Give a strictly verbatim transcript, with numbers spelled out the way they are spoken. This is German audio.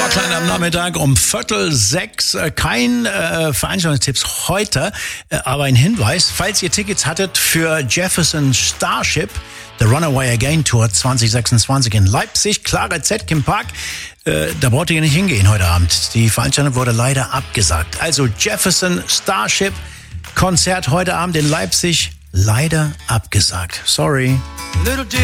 Rockland am Nachmittag um Viertel sechs. Kein äh, Veranstaltungstipps heute, äh, aber ein Hinweis. Falls ihr Tickets hattet für Jefferson Starship, The Runaway Again Tour zwanzig sechsundzwanzig in Leipzig, Clara Zetkin Park, äh, da braucht ihr nicht hingehen heute Abend. Die Veranstaltung wurde leider abgesagt. Also Jefferson Starship, Konzert heute Abend in Leipzig, leider abgesagt. Sorry.